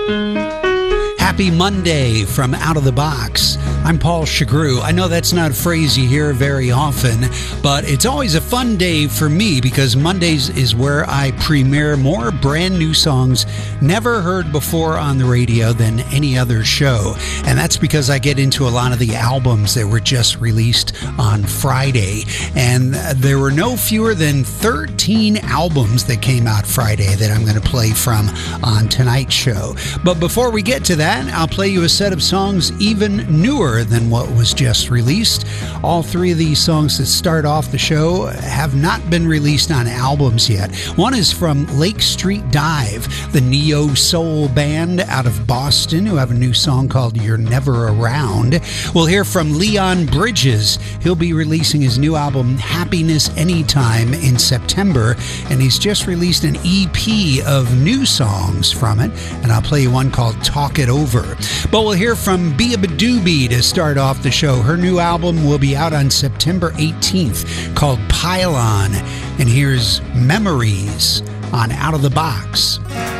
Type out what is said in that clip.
Happy Monday from Out of the Box. I'm Paul Chagru. I know that's not a phrase you hear very often, but it's always a fun day for me because Mondays is where I premiere more brand new songs never heard before on the radio than any other show. And that's because I get into a lot of the albums that were just released on Friday. And there were no fewer than 13 albums that came out Friday that I'm going to play from on tonight's show. But before we get to that, I'll play you a set of songs even newer than what was just released. All three of these songs that start off the show have not been released on albums yet. One is from Lake Street Dive, the neo soul band out of Boston who have a new song called You're Never Around. We'll hear from Leon Bridges. He'll be releasing his new album Happiness Anytime in September, and he's just released an EP of new songs from it, and I'll play you one called Talk It Over. But we'll hear from Bia Badoobie to start off the show. Her new album will be out on September 18th called Pylon. And here's Memories on Out of the Box.